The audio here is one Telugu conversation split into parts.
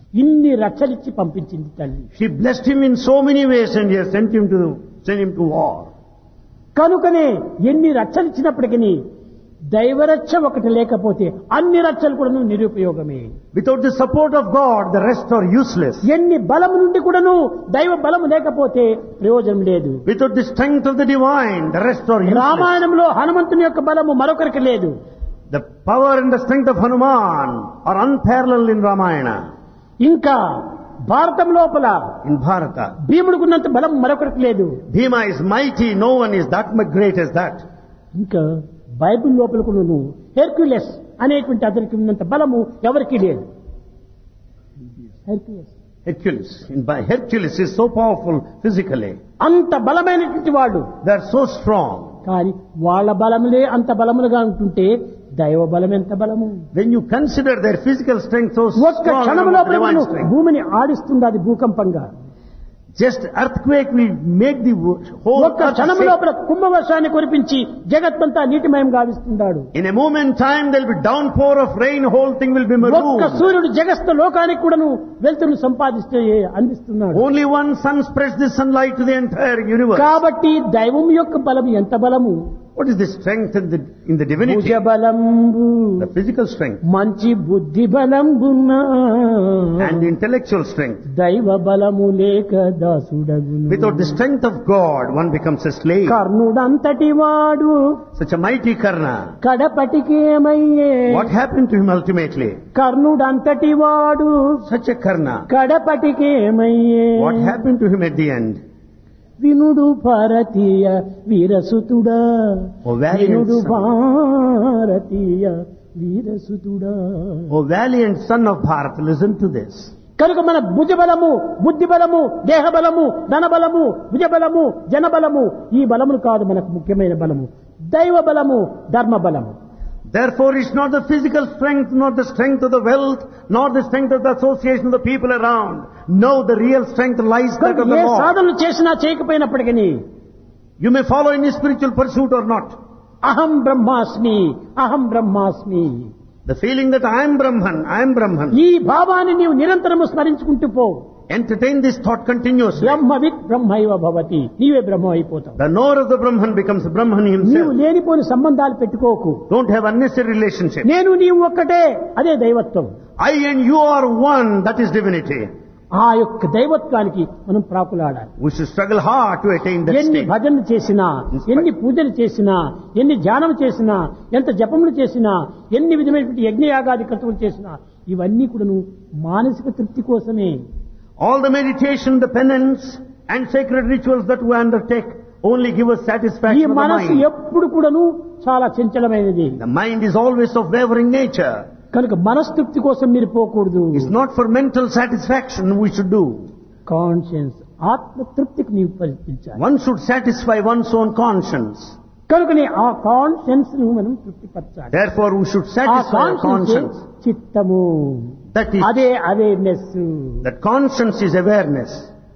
ఇన్ని రచ్చలిచ్చి పంపించింది తల్లి. She blessed him in so many ways and she has sent him to war. కనుకనే ఎన్ని రచ్చలిచ్చినప్పటికీ దైవరక్ష ఒకటి లేకపోతే అన్ని రచ్చలు కూడా నిరుపయోగమే. Without the support of God, the rest are useless. ఎన్ని బలము నుండి కూడాను దైవ బలము లేకపోతే ప్రయోజనం లేదు. Without the strength of the divine, the rest are useless. రామాయణంలో హనుమంతుని యొక్క బలము మరొకరికి లేదు. The power and the strength of Hanuman are unparalleled in Ramayana. ఇంకా భారతం లోపల In Bharata, భీముడికున్నంత బలం మరొకరికి లేదు. Bhima is mighty, no one is that much great as that. ఇంకా బైబిల్ లోపల కూడాను హెర్క్యులస్ అనేటువంటి అతనికి ఉన్నంత బలము ఎవరికి లేదు. Hercules is so powerful physically. అంత బలమైనటువంటి వాళ్ళు, They are so strong. కానీ వాళ్ళ బలములే అంత బలములుగా ఉంటుంటే దైవ బలం ఎంత బలము. When you consider their physical strength so ఒక్క strong, క్షణం and divine లోపల strength, భూమిని ఆడిస్తుంది అది భూకంపంగా. just earthquake will make the whole ఒక్క earth క్షణం shake. లోపల కుంభవర్షాన్ని కురిపించి జగత్తంతా నీటిమయం గావిస్తున్నాడు. In a moment time there will be downpour of rain, whole thing will be ఒక్క marooned. సూర్యుడు జగస్త్ లోకానికి కూడాను వెలుతురును సంపాదిస్తే అందిస్తున్నాడు. Only one sun spreads the sunlight to the entire universe. కాబట్టి దైవం యొక్క బలం ఎంత బలము. What is the strength in the divinity? భుజ బలంబు The physical strength మంచి బుద్ధి బలంబున్నా and the intellectual strength. దైవ బలము లేక దాసుడగును. Without the strength of God, one becomes a slave. కర్ణుడంతటి వాడు Such a mighty Karna. కడపటికేమయ్యే. What happened to him ultimately? కర్ణుడంతటి వాడు Such a Karna. కడపటికేమయ్యే. What happened to him at the end? వినుడు భారతీయ వీరసుతుడా. O valiant వినుడు son. Bharatiya వీరసుతుడా. O valiant son of Bharat, listen to this. కనుక మన భుజ బలము, బుద్ధి బలము, దేహ బలము, ధన బలము, భుజ బలము, జన బలము, ఈ బలములు కాదు మనకు ముఖ్యమైన బలము. దైవ బలము, ధర్మ బలము. Therefore it's not the physical strength, not the strength of the wealth, nor the strength of the association of the people around. No, the real strength lies that కనుక of the ఏ Lord. సాధనలు చేసినా చేయకపోయినప్పటికీ You may follow any spiritual pursuit or not. అహం బ్రహ్మాస్మి, అహం బ్రహ్మాస్మి, The feeling that I am Brahman. ఈ భావాన్ని నీవు నిరంతరము స్మరించుకుంటూ పో. Entertain this thought continuously. బ్రహ్మవిత్ బ్రహ్మైవ భవతి, నీవే బ్రహ్మ అయిపోతావు. The knower of the Brahman becomes Brahman నీవు himself. లేనిపోని సంబంధాలు పెట్టుకోకు. Don't have unnecessary relationship. నేను నీవు ఒక్కటే, అదే దైవత్వం. I and you are one, that is divinity. ఆ యొక్క దైవత్వానికి మనం ప్రాకులాడాలి. We should struggle hard to attain that ఎన్ని state. భజనలు చేసినా, ఎన్ని పూజలు చేసినా, ఎన్ని ధ్యానం చేసినా, ఎంత జపములు చేసినా, ఎన్ని విధమైనటువంటి యజ్ఞయాగాది క్రతువులు చేసినా, ఇవన్నీ కూడాను మానసిక తృప్తి కోసమే. All the meditation, the penance and sacred rituals that we undertake only give us ఈ satisfaction of the మనసు mind. ఎప్పుడు కూడాను చాలా చంచలమైనది. The mind is always of wavering nature. కనుక మనస్తృప్తి కోసం మీరు పోకూడదు. It's not for mental satisfaction we should do. Conscience, ఆత్మతృప్తికి నీవు పరిపించాలి. One should satisfy one's own conscience. కనుకనే ఆ కాన్షియన్స్ ను మనం తృప్తిపరచాలి. Therefore we should ఆ satisfy our కాన్షియన్స్ conscience. చిత్తము, That is, అదే awareness. that conscience is awareness.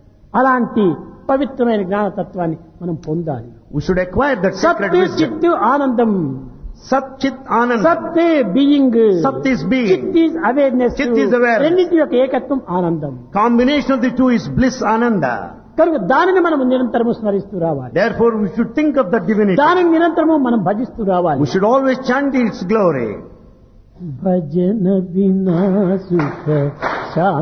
అలాంటి పవిత్రమైన జ్ఞానతత్వాన్ని మనం పొందాలి. We should acquire that sacred సత్ wisdom. చిత్ ఆనందం. Sat Chit Anand. సత్ బీయింగ్, Sat is being. చిత్ is awareness. Chit is awareness. రెండింటి యొక్క ఏకత్వం ఆనందం. Combination of the two is bliss Ananda. కనుక దానిని మనం నిరంతరము స్మరిస్తూ రావాలి. Therefore we should think of that divinity. దానిని నిరంతరము మనం భజిస్తూ రావాలి. We should always chant its glory. భజన వినా సుఖ